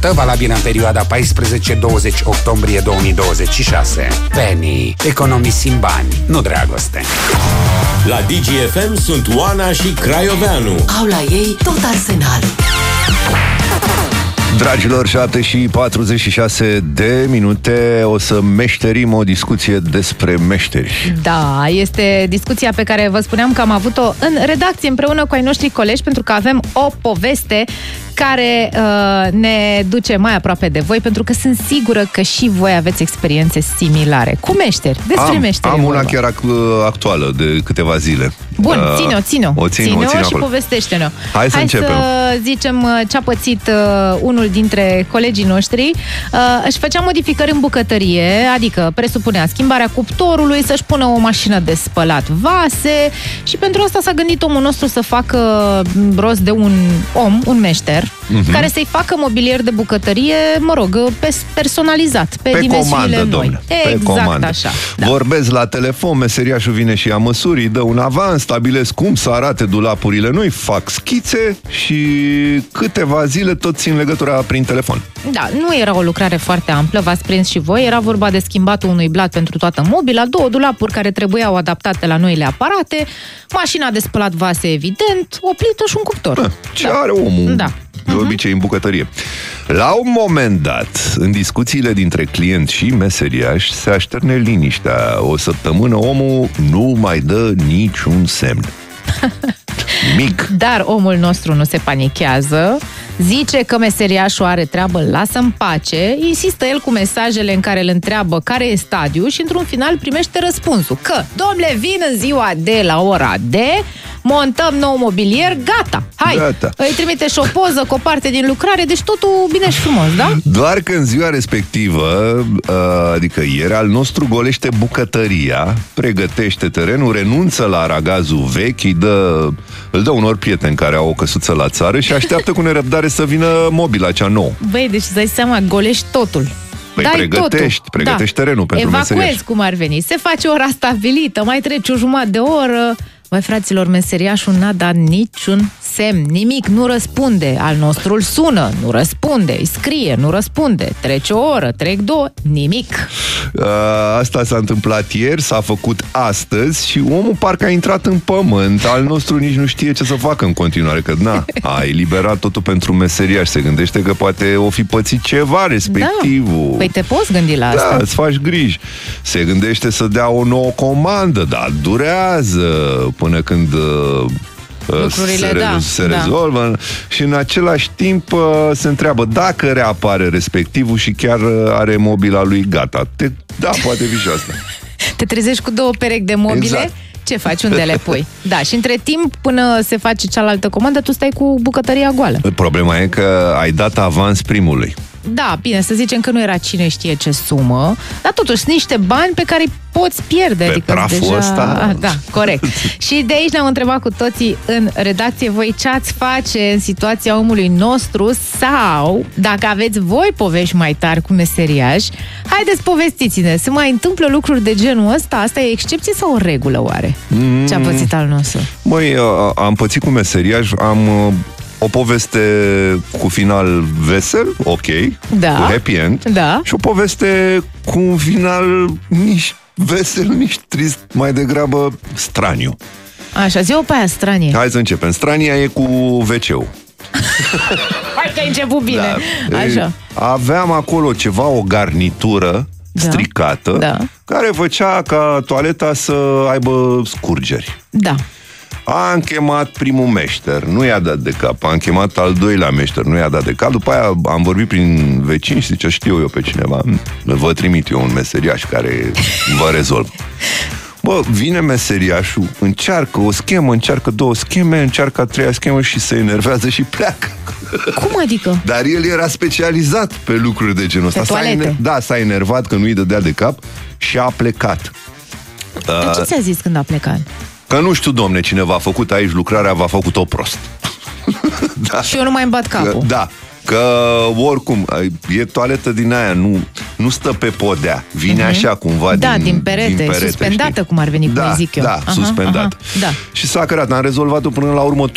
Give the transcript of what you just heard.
ofertă valabilă în perioada 14-20 octombrie 2026. Penny. Economisim bani, nu dragoste. La DGFM sunt Oana și Craioveanu. Au la ei tot arsenalul. Dragilor, 7:46 de minute, o să meșterim o discuție despre meșteri. Da, este discuția pe care vă spuneam că am avut-o în redacție împreună cu ai noștri colegi, pentru că avem o poveste care ne duce mai aproape de voi, pentru că sunt sigură că și voi aveți experiențe similare cu meșteri. Despre meșteri. Am una chiar actuală de câteva zile. Bun, ține-o și acolo. povestește-ne-o. Hai să începem. Să zicem ce a pățit unul dintre colegii noștri. Își făcea modificări în bucătărie, adică presupunea schimbarea cuptorului, să-și pună o mașină de spălat vase, și pentru asta s-a gândit omul nostru să facă rost de un meșter, care să-i facă mobilier de bucătărie, personalizat, pe dimensiunile noi. Domnule, exact așa. Da. Vorbesc la telefon, meseriașul vine și ia măsuri, îi dă un avans, stabilesc cum să arate dulapurile noi, fac schițe și câteva zile tot țin legătura prin telefon. Da, nu era o lucrare foarte amplă, v-ați prins și voi, era vorba de schimbatul unui blat pentru toată mobila, 2 dulapuri care trebuiau adaptate la noile aparate, mașina de spălat vase, evident, o plită și un cuptor. Ce are omul? Da. De obicei în bucătărie. La un moment dat, în discuțiile dintre client și meseriaș, se așterne liniștea. O săptămână omul nu mai dă niciun semn. Nimic. Dar omul nostru nu se panichează, zice că meseriașul are treabă, lasă în pace, insistă el cu mesajele în care îl întreabă care e stadiul și într-un final primește răspunsul că, domnule, vin în ziua de la ora D, montăm nou mobilier, gata, hai! Gata. Îi trimite și o poză cu o parte din lucrare, deci totul bine și frumos, da? Doar că în ziua respectivă, adică ieri, al nostru golește bucătăria, pregătește terenul, renunță la aragazul vechi, îl dă unor prieteni care au o căsuță la țară și așteaptă cu nerăbdare să vină mobila cea nouă. Băi, deci îți dai seama, golești totul. Păi pregătești terenul pentru meseriaș. Evacuezi cum ar veni, se face ora stabilită, mai trece o jumătate de oră. Băi, fraților, meseriașul n-a dat niciun semn, nimic, nu răspunde. Al nostru îl sună, nu răspunde, îi scrie, nu răspunde. Trece o oră, trec 2, nimic. Asta s-a întâmplat ieri, s-a făcut astăzi și omul parcă a intrat în pământ. Al nostru nici nu știe ce să facă în continuare, că a eliberat totul pentru meseriaș. Se gândește că poate o fi pățit ceva respectivul. Da. Păi te poți gândi la asta. Da, îți faci griji. Se gândește să dea o nouă comandă, dar durează până când se rezolvă și în același timp se întreabă dacă reapare respectivul și chiar are mobila lui gata. Poate fi și asta. Te trezești cu 2 perechi de mobile, exact. Ce faci? Unde le pui? Da, și între timp, până se face cealaltă comandă, tu stai cu bucătăria goală. Problema e că ai dat avans primului. Da, bine, să zicem că nu era cine știe ce sumă, dar totuși sunt niște bani pe care îi poți pierde. Pe adică praful deja... ăsta? Da, corect. Și de aici ne-am întrebat cu toții în redacție, voi ce ați face în situația omului nostru sau, dacă aveți voi povești mai tari cu meseriași, haideți povestiți-ne, se mai întâmplă lucruri de genul ăsta? Asta e excepție sau o regulă oare? Ce a pățit al nostru? Măi, am pățit cu meseriași, am o poveste cu final vesel, ok, da, cu happy end, da, și o poveste cu un final nici vesel, nici trist, mai degrabă straniu. Așa, zi-o pe aia stranie. Hai să începem. Strania e cu WC-ul. Hai că ai început bine. Da. Așa. Aveam acolo ceva, o garnitură stricată, care făcea ca toaleta să aibă scurgeri. Da. Am chemat primul meșter, nu i-a dat de cap. Am chemat al doilea meșter, nu i-a dat de cap. După aia am vorbit prin vecini și zice, știu eu pe cineva, vă trimit eu un meseriaș care vă rezolvă. Bă, vine meseriașul, încearcă o schemă, încearcă 2 scheme, încearcă a 3-a schemă și se enervează și pleacă. Cum adică? Dar el era specializat pe lucruri de genul ăsta. S-a enervat că nu-i dădea de cap și a plecat. Dar ce ți-a zis când a plecat? Că nu știu, domne, cine v-a făcut aici lucrarea, v-a făcut-o prost. Da. Și eu nu mai îmi bat capul. Da. Că oricum, e toaletă din aia, nu stă pe podea. Vine așa cumva din perete, suspendată, știi? Cum ar veni, cum zic eu. Da, suspendată. Și s-a cărat, am rezolvat-o până la urmă.